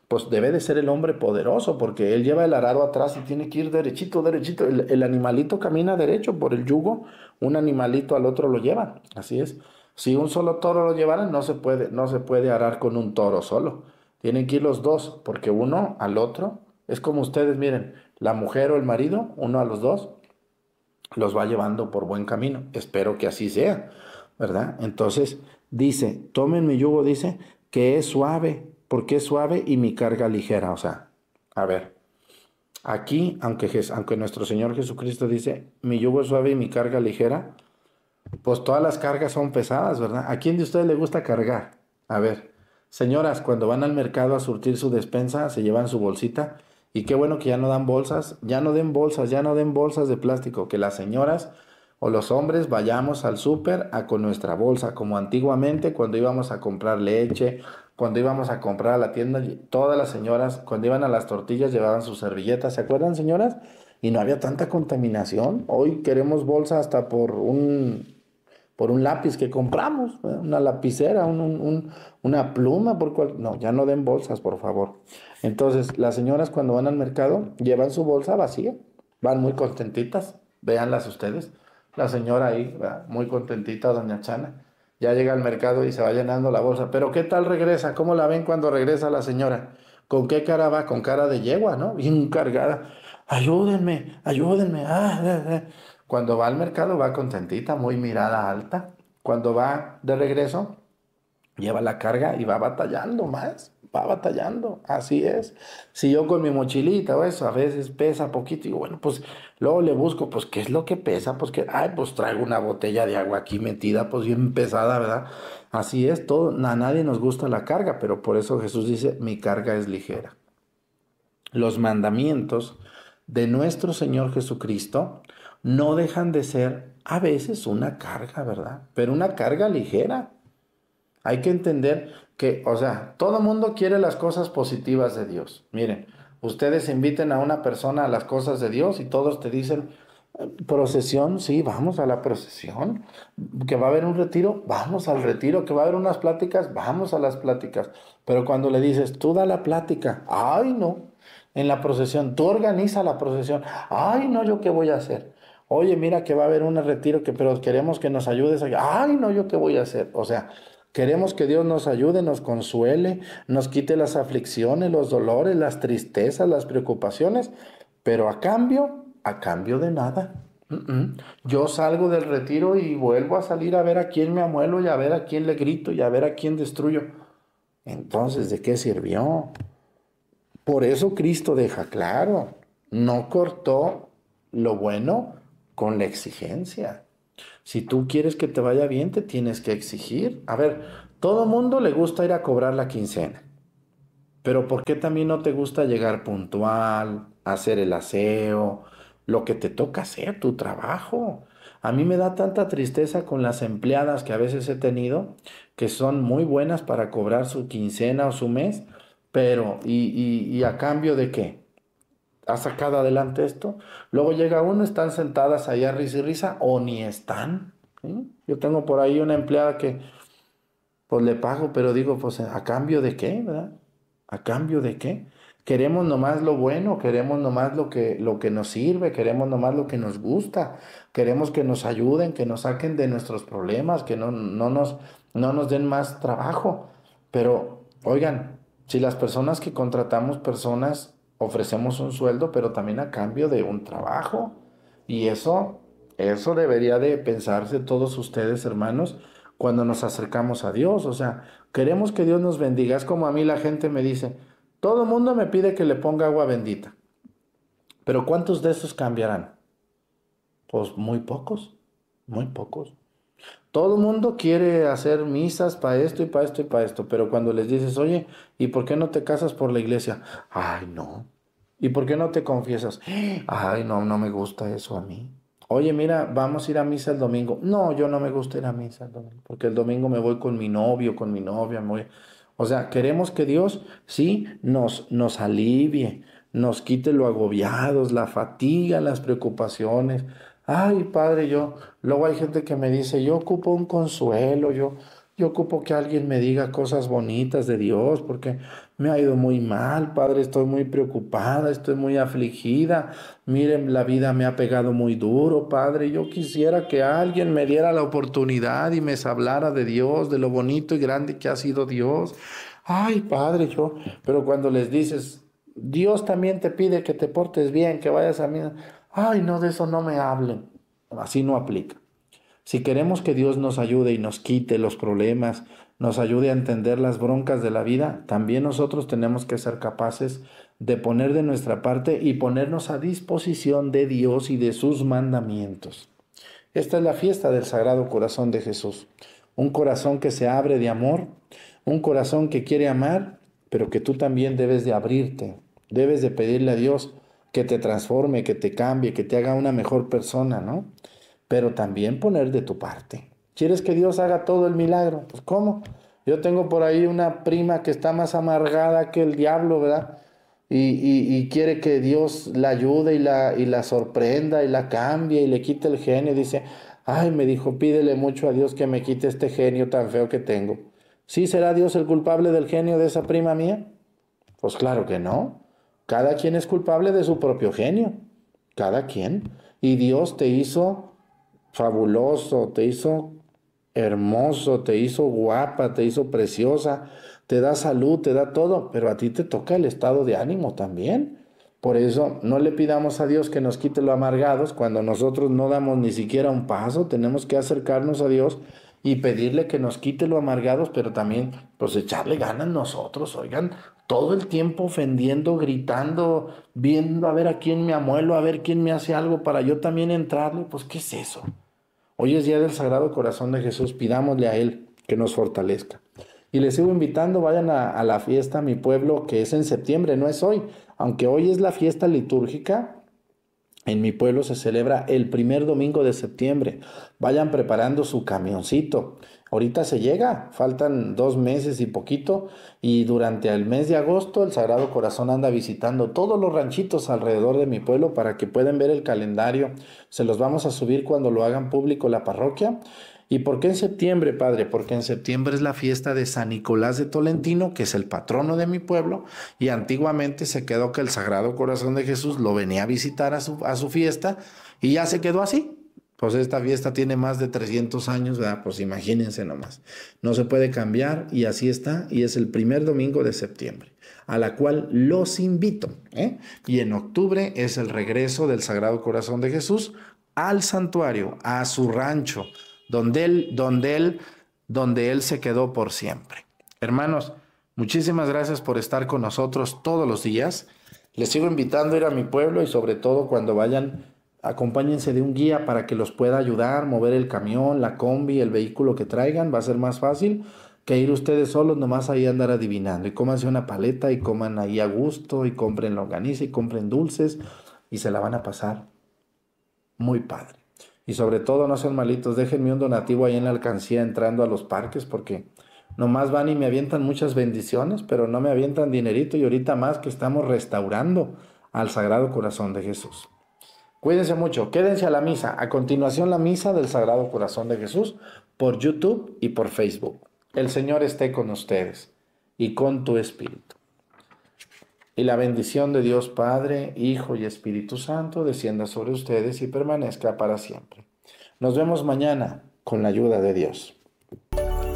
pues debe de ser el hombre poderoso, porque él lleva el arado atrás y tiene que ir derechito, derechito. El animalito camina derecho por el yugo, un animalito al otro lo lleva, así es. Si un solo toro lo llevaran, no se puede arar con un toro solo. Tienen que ir los dos, porque uno al otro, es como ustedes, miren, la mujer o el marido, uno a los dos, los va llevando por buen camino. Espero que así sea, ¿verdad? Entonces, dice, tomen mi yugo, dice, que es suave, porque es suave y mi carga ligera. O sea, a ver, aquí, aunque nuestro Señor Jesucristo dice, mi yugo es suave y mi carga ligera, pues todas las cargas son pesadas, ¿verdad? ¿A quién de ustedes le gusta cargar? A ver, señoras, cuando van al mercado a surtir su despensa, se llevan su bolsita. Y qué bueno que ya no dan bolsas, ya no den bolsas, ya no den bolsas de plástico, que las señoras o los hombres vayamos al súper a con nuestra bolsa, como antiguamente cuando íbamos a comprar leche, cuando íbamos a comprar a la tienda, todas las señoras, cuando iban a las tortillas, llevaban sus servilletas, ¿se acuerdan, señoras? Y no había tanta contaminación. Hoy queremos bolsa hasta por un lápiz que compramos, una lapicera, una pluma, no, ya no den bolsas, por favor. Entonces, las señoras cuando van al mercado llevan su bolsa vacía, van muy contentitas, véanlas ustedes. La señora ahí, ¿verdad? Muy contentita, doña Chana, ya llega al mercado y se va llenando la bolsa. Pero ¿qué tal regresa? ¿Cómo la ven cuando regresa la señora? ¿Con qué cara va? Con cara de yegua, ¿no? Bien cargada. Ayúdenme, ayúdenme. Cuando va al mercado va contentita, muy mirada alta. Cuando va de regreso, lleva la carga y va batallando más, va batallando, así es. Si yo con mi mochilita o eso a veces pesa poquito, digo, bueno, pues luego le busco, pues, ¿qué es lo que pesa? Pues que, ay, pues traigo una botella de agua aquí metida, pues bien pesada, ¿verdad? Así es, todo, a nadie nos gusta la carga, pero por eso Jesús dice, mi carga es ligera. Los mandamientos de nuestro Señor Jesucristo no dejan de ser a veces una carga, ¿verdad? Pero una carga ligera. Hay que entender que, o sea, todo mundo quiere las cosas positivas de Dios. Miren, ustedes inviten a una persona a las cosas de Dios y todos te dicen, procesión, sí, vamos a la procesión. Que va a haber un retiro, vamos al retiro. Que va a haber unas pláticas, vamos a las pláticas. Pero cuando le dices, tú da la plática, ay, no. En la procesión, tú organiza la procesión, ay, no, yo qué voy a hacer. Oye, mira que va a haber un retiro, pero queremos que nos ayudes. Ay, no, yo qué voy a hacer. O sea, queremos que Dios nos ayude, nos consuele, nos quite las aflicciones, los dolores, las tristezas, las preocupaciones, pero a cambio de nada. Yo salgo del retiro y vuelvo a salir a ver a quién me amuelo y a ver a quién le grito y a ver a quién destruyo. Entonces, ¿de qué sirvió? Por eso Cristo deja claro, no cortó lo bueno con la exigencia. Si tú quieres que te vaya bien, te tienes que exigir. A ver, todo mundo le gusta ir a cobrar la quincena, pero ¿por qué también no te gusta llegar puntual, hacer el aseo, lo que te toca hacer, tu trabajo? A mí me da tanta tristeza con las empleadas que a veces he tenido, que son muy buenas para cobrar su quincena o su mes, pero ¿y a cambio de qué? ¿Ha sacado adelante esto? Luego llega uno, están sentadas ahí a risa y risa, o ni están. ¿Sí? Yo tengo por ahí una empleada que pues le pago, pero digo, pues ¿a cambio de qué, verdad? ¿A cambio de qué? Queremos nomás lo bueno, queremos nomás lo que nos sirve, queremos nomás lo que nos gusta, queremos que nos ayuden, que nos saquen de nuestros problemas, que no nos den más trabajo. Pero, oigan, si las personas que contratamos personas ofrecemos un sueldo, pero también a cambio de un trabajo, y eso debería de pensarse todos ustedes, hermanos, cuando nos acercamos a Dios. O sea, queremos que Dios nos bendiga. Es como a mí la gente me dice, todo el mundo me pide que le ponga agua bendita, pero ¿cuántos de esos cambiarán? Pues muy pocos, muy pocos. Todo el mundo quiere hacer misas para esto y para esto y para esto, pero cuando les dices, oye, ¿y por qué no te casas por la iglesia? Ay, no. ¿Y por qué no te confiesas? Ay, no, no me gusta eso a mí. Oye, mira, vamos a ir a misa el domingo. No, yo no me gusta ir a misa el domingo, porque el domingo me voy con mi novio, con mi novia, O sea, queremos que Dios, sí, nos alivie, nos quite lo agobiados, la fatiga, las preocupaciones. Ay, Padre, luego hay gente que me dice, yo ocupo un consuelo, yo ocupo que alguien me diga cosas bonitas de Dios, porque Me ha ido muy mal, Padre, estoy muy preocupada, estoy muy afligida. Miren, la vida me ha pegado muy duro, Padre. Yo quisiera que alguien me diera la oportunidad y me hablara de Dios, de lo bonito y grande que ha sido Dios. Ay, Padre, pero cuando les dices, Dios también te pide que te portes bien, que vayas a misa. Ay, no, de eso no me hablen. Así no aplica. Si queremos que Dios nos ayude y nos quite los problemas, nos ayude a entender las broncas de la vida, también nosotros tenemos que ser capaces de poner de nuestra parte y ponernos a disposición de Dios y de sus mandamientos. Esta es la fiesta del Sagrado Corazón de Jesús. Un corazón que se abre de amor, un corazón que quiere amar, pero que tú también debes de abrirte, debes de pedirle a Dios que te transforme, que te cambie, que te haga una mejor persona, ¿no? Pero también poner de tu parte. ¿Quieres que Dios haga todo el milagro? Pues ¿cómo? Yo tengo por ahí una prima que está más amargada que el diablo, ¿verdad? Y quiere que Dios la ayude y la sorprenda y la cambie y le quite el genio. Dice, ay, me dijo, pídele mucho a Dios que me quite este genio tan feo que tengo. ¿Sí será Dios el culpable del genio de esa prima mía? Pues claro que no. Cada quien es culpable de su propio genio. Cada quien. Y Dios te hizo fabuloso, te hizo hermoso, te hizo guapa, te hizo preciosa, te da salud, te da todo, pero a ti te toca el estado de ánimo también. Por eso no le pidamos a Dios que nos quite lo amargados cuando nosotros no damos ni siquiera un paso, tenemos que acercarnos a Dios y pedirle que nos quite lo amargados, pero también pues echarle ganas nosotros, oigan, todo el tiempo ofendiendo, gritando, viendo a ver a quién me amuelo, a ver quién me hace algo para yo también entrarle, pues ¿qué es eso? Hoy es día del Sagrado Corazón de Jesús, pidámosle a Él que nos fortalezca. Y les sigo invitando, vayan a la fiesta a mi pueblo, que es en septiembre, no es hoy. Aunque hoy es la fiesta litúrgica, en mi pueblo se celebra el primer domingo de septiembre. Vayan preparando su camioncito. Ahorita se llega, faltan 2 meses y poquito, y durante el mes de agosto el Sagrado Corazón anda visitando todos los ranchitos alrededor de mi pueblo para que puedan ver el calendario. Se los vamos a subir cuando lo hagan público la parroquia. ¿Y por qué en septiembre, padre? Porque en septiembre es la fiesta de San Nicolás de Tolentino, que es el patrono de mi pueblo, y antiguamente se quedó que el Sagrado Corazón de Jesús lo venía a visitar a su fiesta, y ya se quedó así. Pues esta fiesta tiene más de 300 años, ¿verdad? Pues imagínense nomás. No se puede cambiar y así está, y es el primer domingo de septiembre, a la cual los invito, ¿eh? Y en octubre es el regreso del Sagrado Corazón de Jesús al santuario, a su rancho, donde él se quedó por siempre. Hermanos, muchísimas gracias por estar con nosotros todos los días. Les sigo invitando a ir a mi pueblo y sobre todo cuando vayan, acompáñense de un guía para que los pueda ayudar, mover el camión, la combi, el vehículo que traigan. Va a ser más fácil que ir ustedes solos, nomás ahí andar adivinando. Y cómanse una paleta y coman ahí a gusto y compren longaniza y compren dulces y se la van a pasar muy padre. Y sobre todo no sean malitos, déjenme un donativo ahí en la alcancía entrando a los parques porque nomás van y me avientan muchas bendiciones, pero no me avientan dinerito y ahorita más que estamos restaurando al Sagrado Corazón de Jesús. Cuídense mucho, quédense a la misa. A continuación la misa del Sagrado Corazón de Jesús por YouTube y por Facebook. El Señor esté con ustedes y con tu espíritu. Y la bendición de Dios Padre, Hijo y Espíritu Santo descienda sobre ustedes y permanezca para siempre. Nos vemos mañana con la ayuda de Dios.